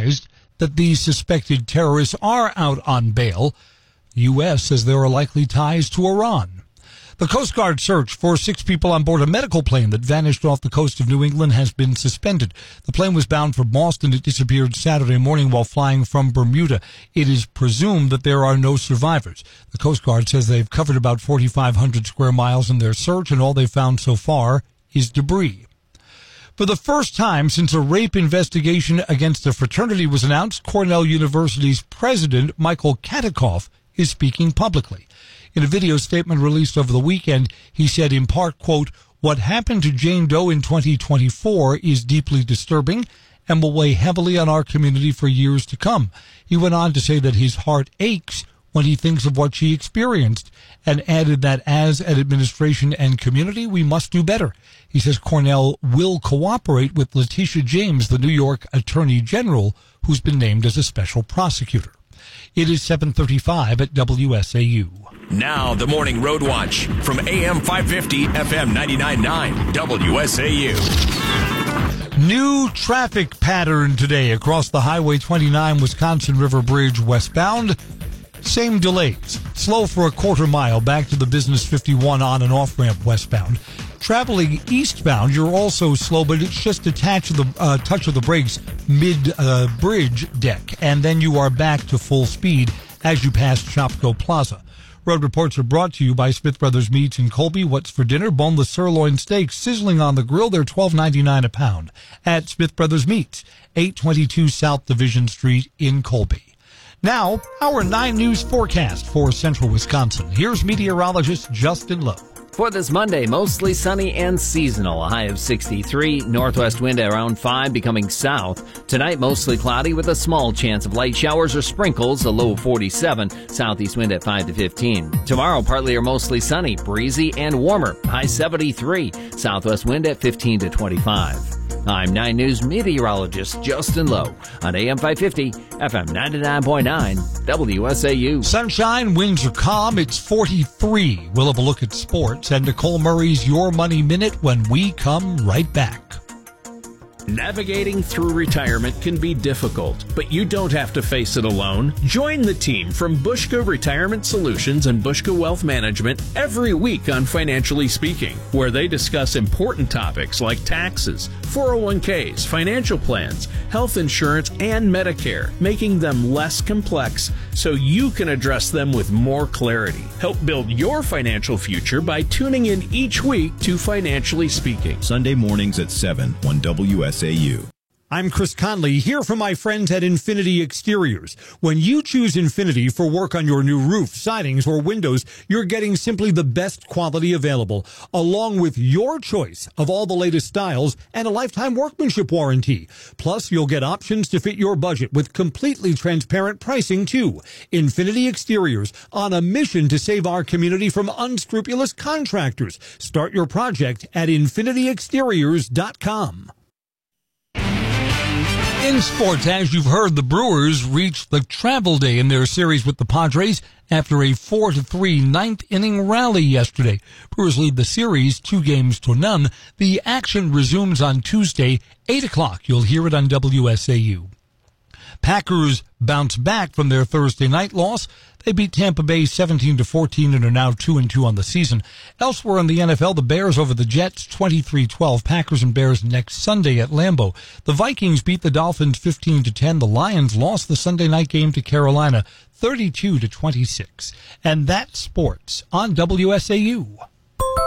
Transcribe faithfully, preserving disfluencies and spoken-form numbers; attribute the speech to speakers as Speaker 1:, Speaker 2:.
Speaker 1: surprised that these suspected terrorists are out on bail. The U S says there are likely ties to Iran. The Coast Guard search for six people on board a medical plane that vanished off the coast of New England has been suspended. The plane was bound for Boston. It disappeared Saturday morning while flying from Bermuda. It is presumed that there are no survivors. The Coast Guard says they've covered about forty-five hundred square miles in their search, and all they've found so far is debris. For the first time since a rape investigation against a fraternity was announced, Cornell University's president, Michael Katikoff, is speaking publicly. In a video statement released over the weekend, he said in part, quote, "What happened to Jane Doe in twenty twenty-four is deeply disturbing and will weigh heavily on our community for years to come." He went on to say that his heart aches when he thinks of what she experienced, and added that as an administration and community, we must do better. He says Cornell will cooperate with Letitia James, the New York Attorney General, who's been named as a special prosecutor. It is seven thirty-five at W S A U.
Speaker 2: Now, the Morning Road Watch from A M five fifty, F M ninety-nine point nine, W S A U.
Speaker 1: New traffic pattern today across the Highway twenty-nine Wisconsin River Bridge westbound. Same delays. Slow for a quarter mile back to the Business fifty-one on and off ramp westbound. Traveling eastbound, you're also slow, but it's just a touch of the, uh, touch of the brakes mid-bridge uh, deck, and then you are back to full speed as you pass Shopko Plaza. Road reports are brought to you by Smith Brothers Meats in Colby. What's for dinner? Boneless sirloin steaks sizzling on the grill. They're twelve ninety-nine a pound at Smith Brothers Meats, eight twenty-two South Division Street in Colby. Now, our nine News forecast for central Wisconsin. Here's meteorologist Justin Lowe.
Speaker 3: For this Monday, mostly sunny and seasonal, a high of sixty-three, northwest wind at around five, becoming south. Tonight, mostly cloudy with a small chance of light showers or sprinkles, a low of forty-seven, southeast wind at five to fifteen. Tomorrow, partly or mostly sunny, breezy and warmer, high seventy-three, southwest wind at fifteen to twenty-five. I'm nine News meteorologist Justin Lowe on A M five fifty, F M ninety-nine point nine, W S A U.
Speaker 1: Sunshine, winds are calm. It's forty-three. We'll have a look at sports and Nicole Murray's Your Money Minute when we come right back.
Speaker 4: Navigating through retirement can be difficult, but you don't have to face it alone. Join the team from Bushka Retirement Solutions and Bushka Wealth Management every week on Financially Speaking, where they discuss important topics like taxes, four oh one k's, financial plans, health insurance, and Medicare, making them less complex so you can address them with more clarity. Help build your financial future by tuning in each week to Financially Speaking.
Speaker 5: Sunday mornings at seven on W S A U.
Speaker 1: I'm Chris Conley, here for my friends at Infinity Exteriors. When you choose Infinity for work on your new roof, sidings, or windows, you're getting simply the best quality available, along with your choice of all the latest styles and a lifetime workmanship warranty. Plus, you'll get options to fit your budget with completely transparent pricing, too. Infinity Exteriors, on a mission to save our community from unscrupulous contractors. Start your project at infinity exteriors dot com. In sports, as you've heard, the Brewers reached the travel day in their series with the Padres after a four to three ninth inning rally yesterday. Brewers lead the series two games to none. The action resumes on Tuesday, eight o'clock. You'll hear it on W S A U. Packers bounce back from their Thursday night loss. They beat Tampa Bay seventeen to fourteen and are now two and two on the season. Elsewhere in the N F L, the Bears over the Jets twenty-three twelve. Packers and Bears next Sunday at Lambeau. The Vikings beat the Dolphins fifteen to ten. The Lions lost the Sunday night game to Carolina thirty-two to twenty-six. And that's sports on W S A U.